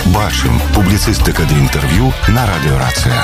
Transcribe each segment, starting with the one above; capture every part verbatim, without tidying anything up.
Бачым. Публіцыстыка ды інтэрв'ю на радыёрацыя.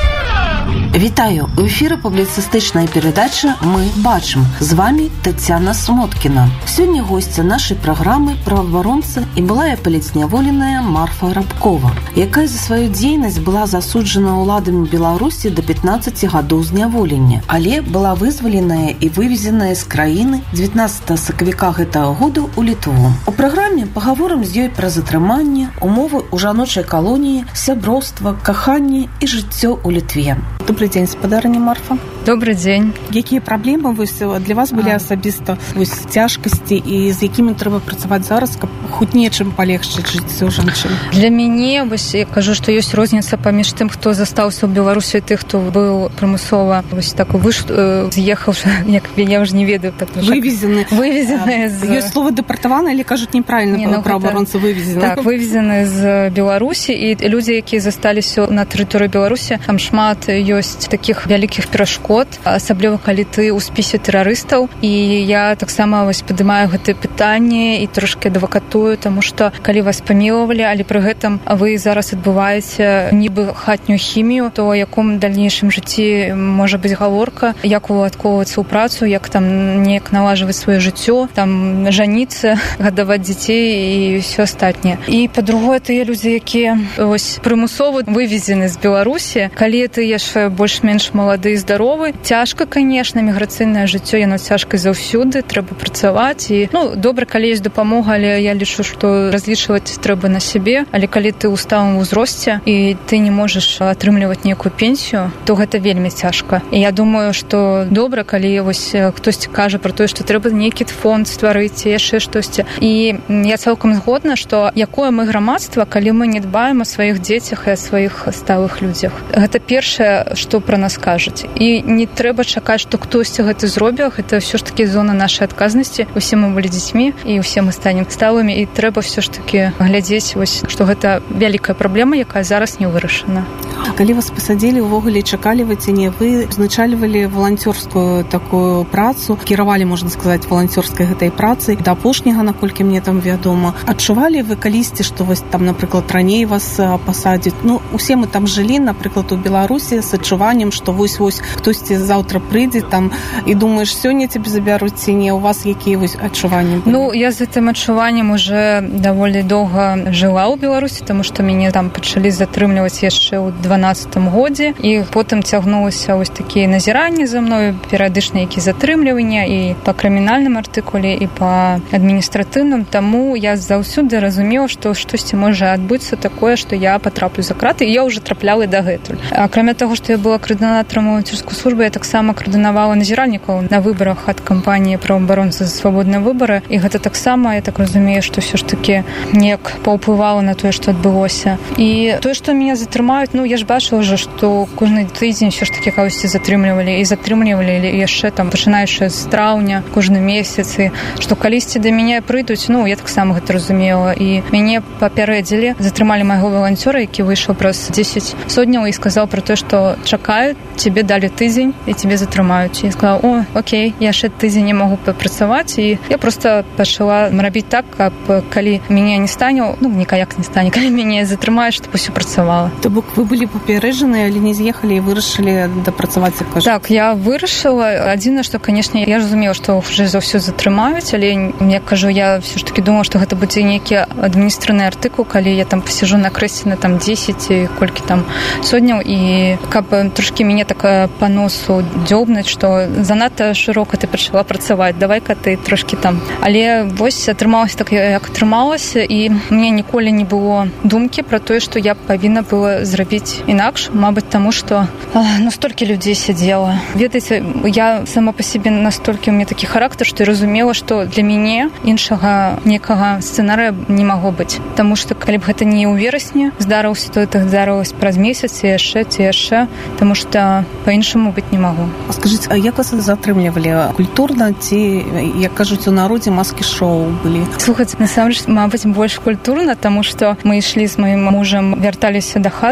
Вітаю! У эфіры публіцыстычная перадача «Мы бачым». З вами Тетяна Смоткіна. Сёння госця нашай праграмы праваабаронца і былая палітзняволеная Марфа Рабкова, якая за сваю дзейнасць была засуджана ўладамі Беларусі да пятнаццаці гадоў зняволення, але была вызваленая і вывезеная з краіны дзевятнаццатага сакавіка гэтага года ў Літву. У праграме пагаворым з ёй пра затрыманне, умовы ў жаночай калоніі, сяброўства, каханне і жыццё ў Літве. Добрый дзень, спадарыня Марфа. Добрый дзень. Якія праблемы для вас былі асабіста цяжкасці і з якімі трэба працаваць зараз, каб хоць нечым палегчыць жыццё жанчын? Для мяне, вось я кажу, што ёсць розніца паміж тым, хто застаўся ў Беларусі, і тых, хто быў прымусова вось так выш з'ехаў, як я ўжо не ведаю, так вывезены. Вывезены з ёсць слова дэпартаваны, але кажуць неправільна, ну, праваабаронцы вывезены. Так, вывезены з Беларусі, і людзі, якія засталіся на тэрыторыі Беларусі, там шмат ёсць такіх вялікіх перашкод, асабліва калі ты ў спісе тэрарыстаў, і я таксама вось падымаю гэтае пытанне і трошкі адвакатую, таму што калі вас памілавалі, але пры гэтым вы зараз адбываеце нібы хатнюю хімію, то ў якому дальнейшым жыцці можа быць гаворка, як уладкоўвацца ў працу, як там неяк налажваць сваё жыццё, там жаніцца, гадаваць дзяцей і ўсё астатняе. І па-другое, тыя людзі, якія вось прымусова вывезены з Беларусі, калі ты яшчэ больш-менш малады і здаровы, цяжка, конечно, міграцыйнае жыццё, яно цяжка заўсюды, трэба працаваць. І, ну, добра, калі ёсць дапамога, але я лічу, што разлічваць трэба на сябе. Але калі ты ў сталым узросце і ты не можаш атрымліваць нейкую пенсію, то гэта вельмі цяжка. І я думаю, што добра, калі вось хтосьці кажа пра тое, што трэба нейкі фонд стварыць, яшчэ штосьці. І я цалкам згодна, што якое мы грамадства, калі мы не дбаем о сваіх дзецях і о сваіх сталых людзях. Гэта першае, што пра нас кажуць. І не трэба чакаць, што хтосьці гэта зробіць. Гэта ўсё ж такі зона нашай адказнасці. Усе мы былі дзецьмі, і ўсе мы станем сталымі, і трэба ўсё ж такі глядзець, вось, што гэта вялікая праблема, якая зараз не вырашана. Калі вас пасадзілі, увогуле чакалі вы ці не, вы узначальвалі валанцёрскую такую працу, кіравалі, можна сказаць, валанцёрскай гэтай працай да апошняга, наколькі мне там вядома. Адчувалі вы калісьці, што вось там, напрыклад, раней вас пасадзяць? Ну, усе мы там жылі, напрыклад, у Беларусі з адчуваннем, што вось-вось хтосьці заўтра прыйдзе там і думаеш, сёння цябе забяруць ці не, у вас якія вось адчуванні былі? Ну, я з гэтым адчуваннем уже даволі доўга жыла ў Беларусі, таму што мяне там пачалі затрымліваць яшчэ ў дванаццатым годзе, і потым цягнулася вось такія назіранні за мною, перыядычныя які затрымлівання і па крымінальным артыкуле, і па адміністратыўным. Таму я заўсёды разумела, што штосьці можа адбыцца такое, што я патраплю за краты, і я ўжо трапляла дагэтуль. Акрамя таго, што я была каардынатарам валанцёрскай службы, я таксама каардынавала назіральнікаў на выбарах ад кампаніі праваабаронцы за свабодныя выбары, і гэта таксама, я так разумею, што ўсё ж такі неяк паўплывала на тое, што адбылося. І тое, што мяне затрымаюць, ну, я ж бачыла ўжо, што кожны тыдзень ўсё ж такі кагосьці затрымлівалі і затрымлівалі яшчэ там, пачынаючы з траўня, кожны месяц, і што калісьці да мяне прыйдуць, ну, я таксама гэта разумела. І мяне папярэдзілі, затрымалі майго валанцёра, які выйшаў праз дзесяць сотняў і сказаў пра тое, што чакаюць, тебе далі тыдзень і тебе затрымаюць. Я сказала, о, окей, я яшчэ тыдзень не могу папрацаваць, і я просто пачала рабіць так, каб калі мяне не стане, ну, ніяк не стане, калі мяне затрымаюць, чтобы ўсё працавала. То бок вы былі папярэджаны, але не з'ехалі і вырашылі дапрацаваць, як кажу? Так, я вырашыла. Адзінае, што, канешне, я разумела, што ўжо за ўсё затрымаюць, але, як кажу, я ўсё ж таки думала, што гэта будзе нейкі адміністратыўны артыкул, калі я там пасяжу на крэсе на там дзесяць і колькі там сотняў, і каб трошкі мяне так па носу дзёбнаць, што занадта шырока ты пачала працаваць, давай-ка ты трошкі там. Але вось атрымалася так, як атрымалася, і мне ніколі не было думкі пра тое, што я павінна была зрабіць інакш, мабыць, таму што настолькі людзей сядзела. Ведаеце, я сама па сябе настолькі у мяне такі характар, што я разумела, што для мяне іншага некага сцэнарыя не магло быць. Таму што калі б гэта не ў верасні здарыўся, то это здарылася праз месяц і яшчэ ці яшчэ, таму што па-іншаму быць не магу. А скажыце, а як вас затрымлівалі? Культурна ці, як кажуць у народзе, маскі-шоу былі? Слухайце, насамрэч, мабыць, больш культурна, таму што мы ішлі з маім мужам, вярталіся да хаты, і да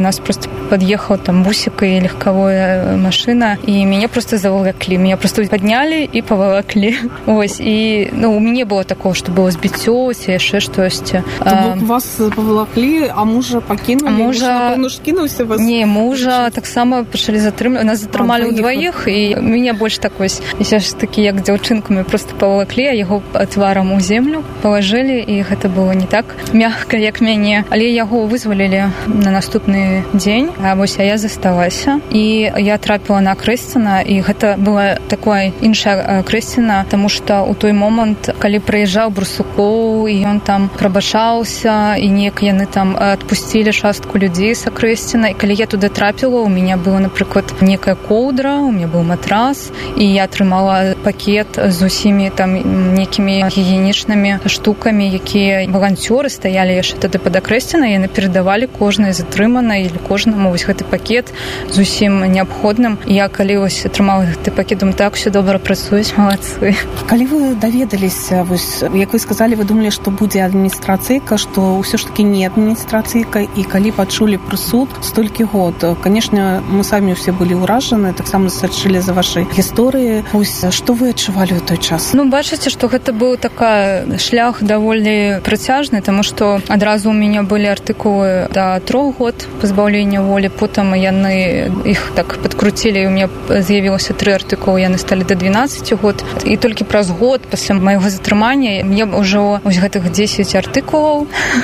нас просто подъехал там бусик и легковая машина, и меня просто заволокли. Меня просто подняли и поволокли. Ось. И ну, у меня не было такого, что было збіццё ці яшчэ штосьці. А, вас поволокли, а мужа покинули? Мужа... Муж кинулся вас? Не, мужа таксама пачалі затрымліваць. Нас затрымалі ўдваіх, і мяне больш так вось, я ж такі, як дзяўчынкамі, просто поволокли, а яго тварам у землю палажылі, і гэта было не так мягка, як мяне. Але яго вызвалілі на наступны дзень, а вось а я засталася. І я трапіла на Крэсціна, і гэта была такая іншая Крэсціна, таму што ў той момант, калі прыязджаў Барсукоў, і ён там прабачаўся, і неяк яны там адпусцілі частку людзей са Крэсціна. І калі я туды трапіла, у мяне была, напрыклад, некая коўдра, у мяне быў матрас, і я атрымала пакет з усімі там некімі гігіенічнымі штукамі, якія валанцёры стаялі яшчэ тады пад Крэсціна, і яны перадавалі кожнай затрыманай или кожнаму вось гэты пакет з усім неабходным. Я калі вось атрымала гэты пакет, думаю, так, все добра працуюць, малацы. Калі вы даведаліся, вось, як вы сказалі, вы думалі, што будзе адміністрацыйка, што ўсё ж таки не адміністрацыйка, і калі пачулі прысуд столькі год, конечно, мы самі ўсе былі ўражаны, таксама сачылі за вашай гісторыі. Вось, што вы адчувалі ў той час? Ну, бачыце, што гэта быў така шлях даволі працяжны, таму што адразу у мяне былі артыкулы да трох год пазбаўлення волі, потым яны іх так падкруцілі, і у меня з'явілася тры артыкулы, яны сталі да двенадцати год. І толькі праз год пасля майго затрымання мне ўжо вось гэтых дзесяць артыкулаў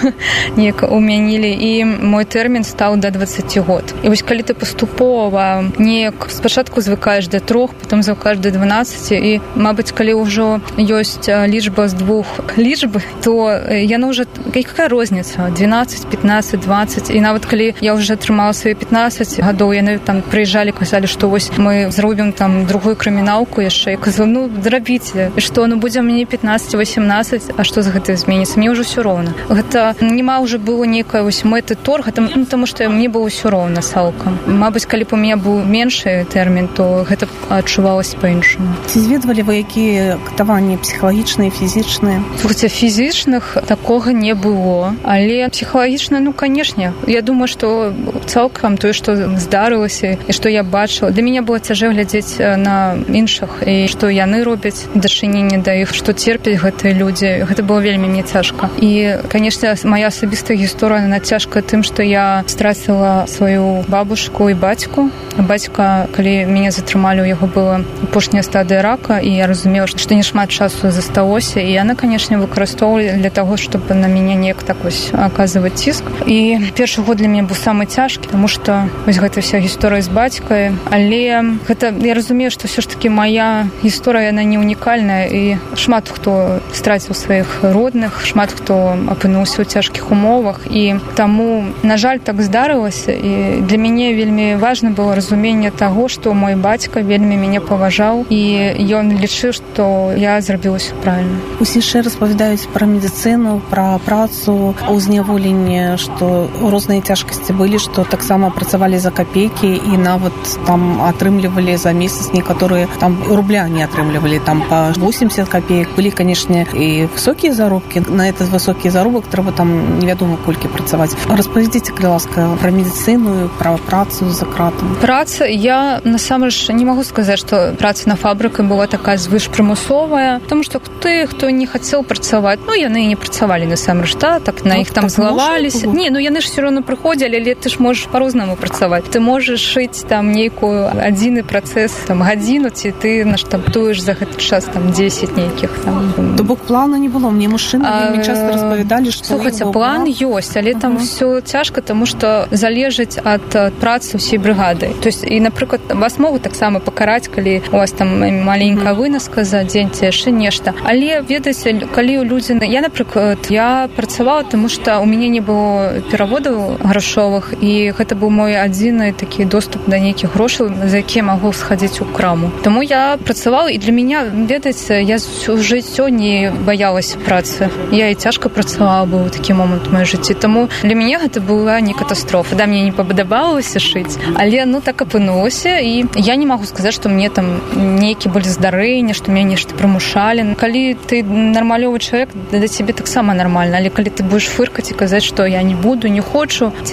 неяк умянілі, і мой тэрмін стаў да двадцати год. І вось калі ты паступова неяк спачатку звыкаеш да трох, потым звыкаеш да двенадцати, і, мабыць, калі ўжо ёсць лічба з двух лічб, то яна ўжо, якая розніца? двенадцать, пятнадцать, двадцать. І нават калі я ўжо атрымала свае пятнадцать гадоў, яны там прыязджалі, казалі, што вось мы зробім там другую крыміналку яшчэ. Я казала, ну, зрабіце. І што, ну, будзе мне пятнадцать, восемнадцать, а што за гэта зменіцца? Мне ўжо ўсё роўна. Гэта нема ўжо было нейкая вось мэты торга, там, ну, таму што мне было ўсё роўна цалкам. Мабыць, калі б у меня быў меншы тэрмін, то гэта адчувалася па-іншаму. Ці зведвалі вы якія катаванні псіхалагічныя, фізічныя? Слухайце, фізічных такога не было, але псіхалагічна, ну, канешне. Я думаю, што цалкам тое, што здарылася і што я бачыла, для мяне было цяжэй глядзець на іншых, і што яны робяць дачыненне да іх, што церпяць гэтыя людзі. Гэта было вельмі мне цяжка. І, канешне, моя асабістая гісторыя, яна цяжкая тым, што я страціла сваю бабушку і бацьку. Бацька, калі мяне затрымалі, у яго была апошняя стадыя рака, і я разумела, што не шмат часу засталося, і яна, канешне, выкарыстоўвала для таго, чтобы на мяне неяк так вось аказваць ціск. І першы год для мяне быў самы цяжкі, таму што вось гэта вся гісторыя з бацькай, але гэта, я разумею, што ўсё ж такі моя гісторыя, яна не унікальная, і шмат хто страціў сваіх родных, шмат хто апынуўся ў цяжкіх умовах, і таму, на жаль, так здарылася, і для мяне вельмі важна было разуменне таго, што мой бацька вельмі мяне паважаў, і ён лічыў, што я зрабіла ўсё правільна. Усе яшчэ распавядаюць пра медыцыну, пра працу ў зняволенні, што розныя цяжкасці былі, што таксама працавалі за капейкі, і нават там атрымлівалі за месяц некаторыя там рубля не атрымлівалі, там па восемьдесят копеек. Былі, канешне, і высокія заробкі. На этот высокі заробак трэба там невядома колькі працаваць. Распавядзіце, калі ласка, пра медыцыну, пра працу за кратам. Праца, я насамрэч не магу сказаць, што праца на фабрыцы была такая звышпрымусовая, тому што ты, хто не хацеў працаваць, ну, яны і не працавалі насамрэч, та, так на іх там злаваліся. Не, ну, яны ж все равно прыходзілі, але ты ж можаш па-рознаму працаваць. Ты можаш шыць там нейкую адзіны працэс, там, гадзіну, ці ты наштамтуеш за гэты час там дзесяць нейкіх там. То бок плана не было. Мне мужчыны вельмі часта распавядалі, што слухайце, план ёсць, але там все цяжка, тому што залежыць ад працы ўсей брыгады. То есть, і, напрыклад, вас могуць таксама пакараць, калі у вас там маленькая вынаска за дзень ці яшчэ нешта. Але, ведаеце, калі людзі... Я, напрыклад, я працавала, тому што у мяне не было пераводаў грашовых, і гэта быў мой адзіны такі доступ да нейкіх грошаў, за якія магу схадзіць у краму. Таму я працавала, і для мяне, ведаеце, я жыццё не баялася працы. Я і цяжка працавала, быў такі момант у маёй жыцці. Таму для мяне гэта была не катастрофа. Да, мне не падабалася шыць, але, ну, так апынулася, і я не магу сказаць, што мне там нейкі былі здарэнні, што мяне нешта прымушалі. Калі ты нармалёвы чалавек, да цябе таксама нармальна, але калі ты будзеш фыркаць і казаць, што я не буду, не хочу, ці ты такой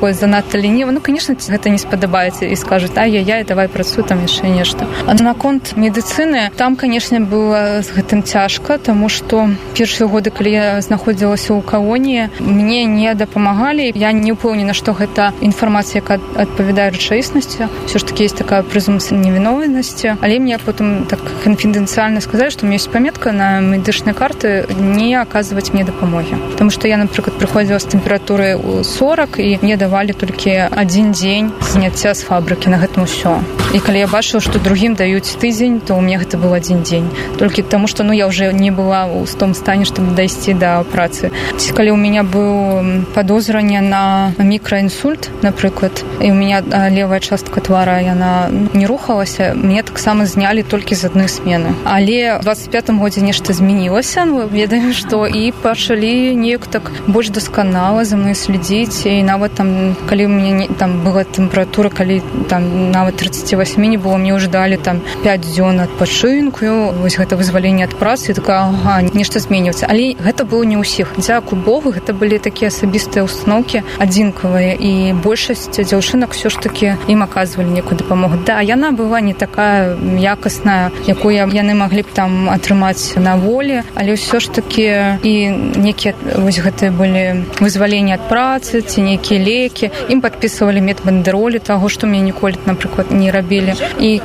такое занадта лінівае. Ну, конечно, гэта не спадабаецца і скажуць: ай-яй-яй, давай працуй там яшчэ нешта. А наконт медыцыны, там, конечно, было з гэтым цяжка, таму што першыя годы, калі я знаходзілася ў калоніі, мне не дапамагалі. Я не ўпэўнена, што гэта інфармацыя, якая адпавядае рэчаіснасці. Все ж таки есть такая презумпцыя невіновнасці. Але мне потым так канфідэнцыяльна сказалі, што у меня есть паметка на медычнай карты не аказваць мне дапамогі. Таму што я, напрыклад, прыходзіла з тэмпературай сорок, і мне давалі толькі адзін дзень зняцця з фабрыкі, на гэтым усё. І калі я бачыла, што другім даюць тыдзень, то ў мяне гэта быў адзін дзень. Толькі таму, што ну, я ўжо не была ў том стане, чтобы дайсці да працы. Ці калі ў мяне быў падозранне на мікраінсульт, напрыклад, і ў мяне левая частка твара, яна не рухалася, мне таксама знялі толькі з адной смены. Але ў дваццаць пятым годзе нешта змянілася, ну, ведаем, што і пачалі неяк так больш дасканала за мной следзіць, і нават там, калі ў мяне там была тэмпература, калі там нават тридцать восемь не было, мне ўжо далі там пять дзён адпачынку, вось гэта вызваленне ад працы, і такая, ага, нешта зменіцца. Але гэта было не ўсіх. Дзякуй Богу, гэта былі такія асабістыя установкі адзінкавыя, і большасць дзяўчынак все ж таки ім аказвалі некую дапамогу. Да, яна была не такая якасная, якую яны маглі б там атрымаць на волі, але ўсё ж таки і некія вось гэтыя былі вызваленне ад працы, ці нейкія лекі, ім падпісывалі медбандэролі таго, што мне ніколі, напрыклад, не рабілі. І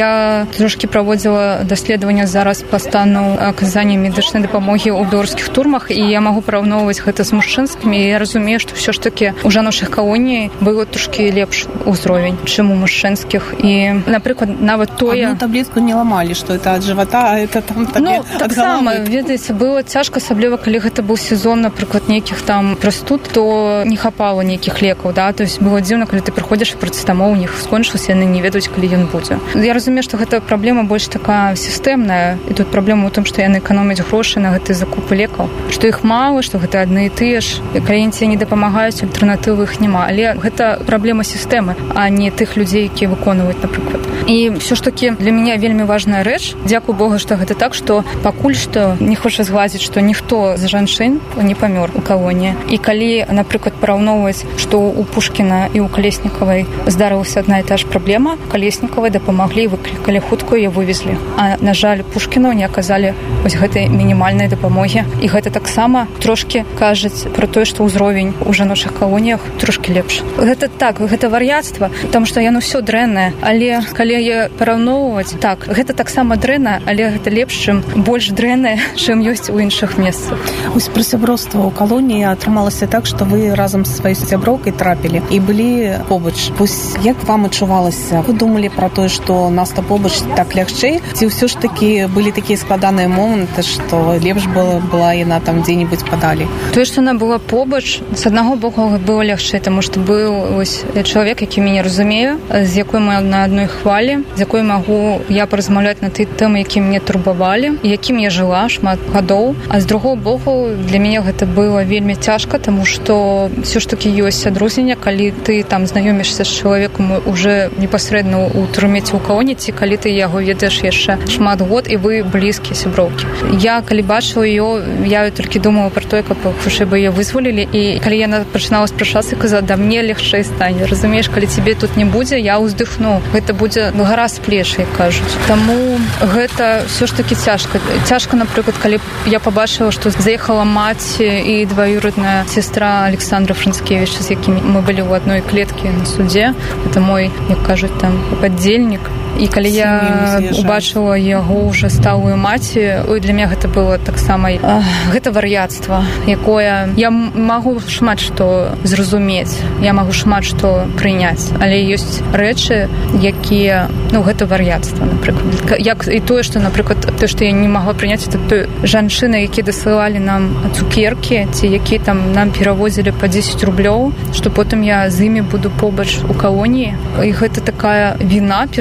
я трошки праводзіла даследаванне зараз па стану аказання медычнай дапамогі ў беларускіх турмах, і я магу параўноўваць гэта з мужчынскімі, і я разумею, што ўсё ж таки у жаночых калоній было трошки лепш узровень, чым у мужчынскіх. І, напрыклад, нават тое... Одну таблетку не ламалі, што это ад жывата, а это там табе ну, ад таксама, галавы. ведаеце, было цяжка, асабліва, калі гэта быў сезон, напрыклад, нейкіх там прастуд, то не хапала нейкіх лекаў, да, то есть было дзіўна, калі ты прыходзіш, працэтамол у них скончыўся, яны не ведаюць, калі ён будзе. Я разумею, што гэта праблема больш такая сістэмная, і тут праблема ў том, што яны эканомяць грошы на гэтыя закупы лекаў, што іх мала, што гэта адны і тыя ж, кліенты не дапамагаюць, альтэрнатывы іх няма, але гэта праблема сістэмы, а не тых людзей, якія выконваюць, напрыклад. І все ж таки для мяне вельмі важная рэч, дзякуй Богу, што гэта так, што пакуль што не хоча згладзіць, што ніхто з жанчын не памёр у калоніі. І калі, напрыклад, параўноўваць, што у Пушкіна і у Калеснікавай здарылася адна і та ж праблема, Калеснікавай дапамаглі, выклікалі хуткую, яе вывезлі. А, на жаль, Пушкіну не аказалі вось гэтай мінімальнай дапамогі. І гэта таксама трошки кажуць про тое, што ўзровень у жаночых калоніях трошки лепш. Гэта так, гэта вар'яцтва, потому што яно ўсё дрэннае, але калі яе параўноўваць, так, гэта таксама дрэнна, але гэта лепш, чым больш дрэннае, чым ёсць у іншых месцах. Вось пры сяброўстве ў калоніі атрымалася так, што вы разам з сваёй сяброўкай трапілі і былі побач. Вось як вам адчувалася? Вы думалі пра тое, што нас-то побач так лягчэй? Ці ўсё ж такі былі такія складаныя моманты, што лепш было, была яна там дзе-небудзь падалі? Тое, што яна была побач, з аднаго боку было лягчэй, таму што быў вось чалавек, які мяне разумее, з якой мы на адной хвалі, з якой магу я паразмаўляць на тыя тэмы, які мяне турбавалі, і якім я жыла шмат гадоў. А з другого боку, для мяне гэта было вельмі цяжка, таму што ўсё ж такі ёсць адрозненне, калі ты там знаёмішся з чалавекам уже непасрэдна ў турме ці ў калоніі, ці калі ты яго ведаеш яшчэ шмат год і вы блізкія сяброўкі. Я калі бачыла ее, я толькі думала пра тое, каб хутчэй бы яе вызвалілі, і калі яна пачынала спрачацца, казала: да мне лягчэй стане. Разумееш, калі цябе тут не будзе, я ўздыхну. Гэта будзе гара з плеч, як кажуць. Таму гэта ўсё ж такі цяжка. Цяжка, напрыклад, калі я пабачыла, што заехала маці і дваюродная сестра Александра Францкевіча, з якімі мы былі ў адной клеткі на судзе. Это мой, як кажуць, там падзельнік. І калі я убачыла яго ўжо сталую маці, ой, для мяне гэта было таксама, гэта вар'яцтва, якое я магу шмат што зразумець, я магу шмат што прыняць, але ёсць рэчы, якія, ну, гэта вар'яцтва, напрыклад. Як і тое, што, напрыклад, тое, што я не магла прыняць, это тое, жанчыны, якія дасылалі нам цукеркі, ці якія там нам перавозілі па дзесяць рублёў, што потым я з імі буду побач у калоніі, і гэта такая віна перад імі,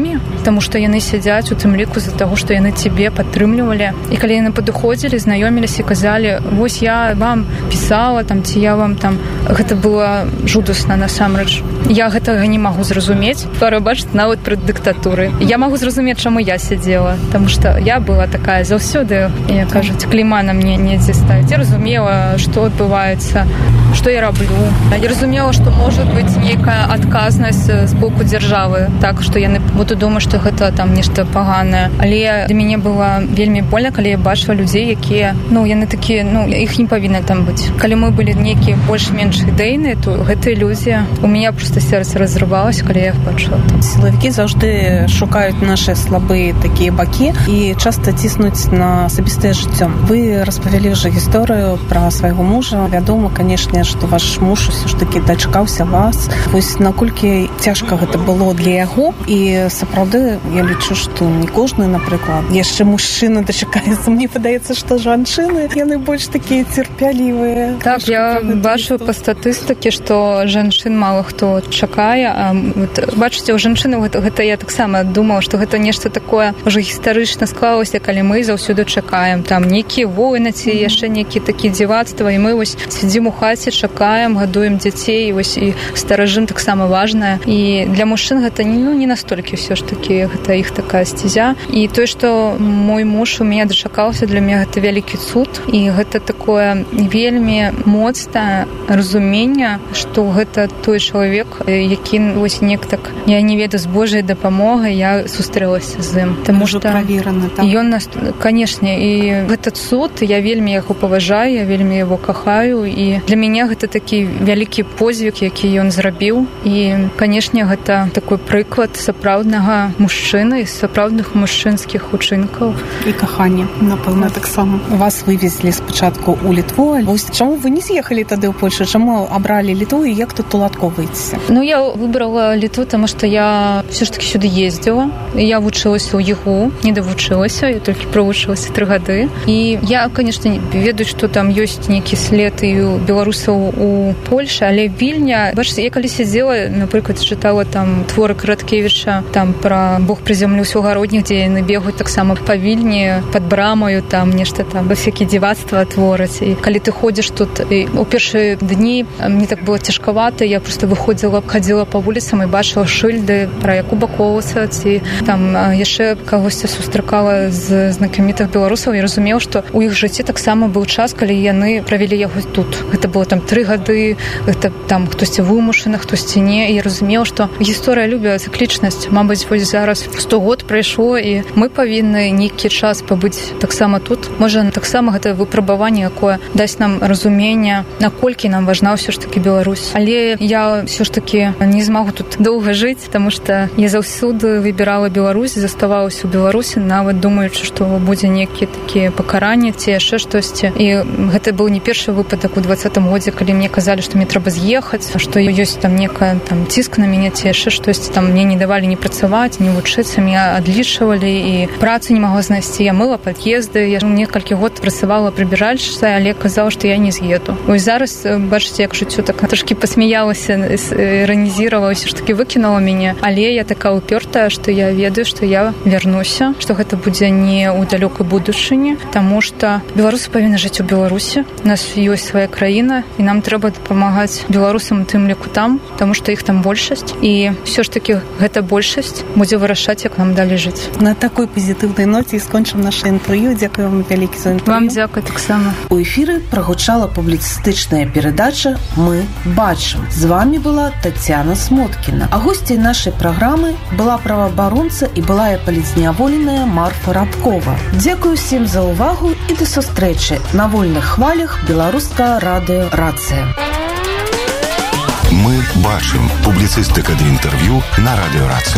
сваімі, таму што яны сядзяць у тым ліку з-за таго, што яны цябе падтрымлівалі. І калі яны падыходзілі, знаёміліся і казалі: вось я вам пісала там, ці я вам там, гэта было жудасна насамрэч. Я гэтага не магу зразумець, перабачыць нават пры дыктатуры. Я магу зразумець, чаму я сядзела, таму што я была такая заўсёды, як кажуць, клейма на мне недзе ставіць. Я разумела, што адбываецца, што я раблю. Я разумела, што можа быць нейкая адказнасць з боку дзяржавы, так што яны буду думаць, што гэта там нешта паганае. Але для мяне было вельмі больна, калі я бачыла людзей, якія, ну, яны такія, ну, іх не павінна там быць. Калі мы былі нейкія больш-менш ідэйныя, то гэтыя людзі, у мяне проста сэрца разрывалася, калі я іх бачыла. Сілавікі заўжды шукаюць нашы слабыя такія бакі і часта ціснуць на асабістае жыццё. Вы распавялі ўжо гісторыю пра свайго мужа. Вядома, канешне, што ваш муж усё ж такі дачкаўся вас. Вось наколькі цяжка гэта было для яго, і сапраўды я лічу, што не кожны, напрыклад, яшчэ мужчына дачакаецца. Мне падаецца, што жанчыны, яны больш такія цярпялівыя. Так, я бачу па статыстыке, што жанчын мала хто чакае. А вот, бачыце, у жанчыны гэта, гэта я таксама думала, што гэта нешта такое ўжо гістарычна склалася, калі мы заўсёды чакаем. Там нейкія войны ці яшчэ нейкія такія дзівацтва, і мы вось сядзім у хаце, чакаем, гадуем дзяцей, вось і старажым таксама важнае. І для мужчын гэта ну, не настолькі ўсё ж такі, гэта іх такая сцезя. І тое, што мой муж у мяне дачакаўся, для мяне гэта вялікі цуд, і гэта такое вельмі моцнае разуменне, што гэта той чалавек, які вось неяк так, я не ведаю, з Божай дапамогай я сустрэлася з ім. Таму што правераны, так? Ён нас, канешне, і гэта цуд, я вельмі яго паважаю, я вельмі яго кахаю, і для мяне гэта такі вялікі позвік, які ён зрабіў. І, канешне, гэта такой прыклад сапраўднага мужчыны, сапраўдных мужчынскіх учынкаў. І кахання, напэўна, таксама. Вас вывезлі спачатку ў Літву. Вось чаму вы не з'ехалі тады ў Польшу? Чаму абралі Літву і як тут уладкоўваецеся? Ну, я выбрала Літву, таму што я все ж таки сюды ездзіла. Я вучылася ў ЕГУ, не давучылася, я толькі провучылася тры гады. І я, канешне, ведаю, што там ёсць нейкі след і у беларусаў у Польшы, але Вільня, бачыце, я калі сядзела, напрыклад, чытала там творы Караткевіча, там пра Бог прызямліўся ў гародніх, дзе яны бегаюць таксама па Вільні, пад брамаю, там нешта там, всякие дзівацтва твораць. І калі ты ходзіш тут, і у першыя дні мне так было цяжкавата, я просто выходзіла, хадзіла па вуліцам і бачыла шыльды пра Якуба Коласа, ці там яшчэ кагосьці сустракала з знакамітых беларусаў, і разумела, што у іх жыцці таксама быў час, калі яны правялі яго тут. Гэта было там тры гады, гэта там хтосьці вымушаны, хтосьці не, і я разумела, што гісторыя любіла цыклічнасць. Мабыць, вось зараз сто год прайшло, і мы павінны нейкі час пабыць таксама тут. Можа, таксама гэта выпрабаванне, якое дасць нам разуменне, наколькі нам важна ўсё ж такі Беларусь. Але я ўсё ж такі не змагу тут доўга жыць, таму што я заўсёды выбірала Беларусь, заставалася ў Беларусі, нават думаючы, што будзе нейкія такія пакаранні ці яшчэ штосьці. І гэта быў не першы выпадак у двадцатым годзе, калі мне казалі, што мне трэба з'ехаць, што ёсць там некая там ціск на мяне ці яшчэ штосьці, там мне не давалі не працаваць, не вучыцца, меня адлічвалі і працу не магла знайсці. Я мыла пад'езды, я некалькі год працавала прыбіральшчай, але казала, што я не з'еду. Ось зараз, бачыце, як жыццё так трошкі пасмяялася, іранізіравала, ўсё ж такі выкінула мяне, але я такая упёртая, што я ведаю, што я вярнуся, што гэта будзе не ў далёкай будучыні, таму што беларусы павінны жыць у Беларусі. У нас ёсць свая краіна, і нам трэба дапамагаць беларусам у тым ліку там, таму што іх там большасць, і ўсё ж такі гэта большасць будзе вырашаць, як нам далі жыць. На такой пазітыўнай ноце і скончым наша інтэрв'ю. Дзякую вам вялікі за інтэрв'ю. Вам дзякуй таксама. У эфіры прагучала публіцыстычная перадача «Мы бачым». З вами была Тацяна Смоткіна. А госцей нашай праграмы была праваабаронца і былая палітзняволеная Марфа Рабкова. Дзякую всім за ўвагу і да сустрэчы на вольных хвалях беларускага радыё «Рацыя». Мы бачым. Публіцыстыка ды інтэрв'ю на радыё «Рацыя».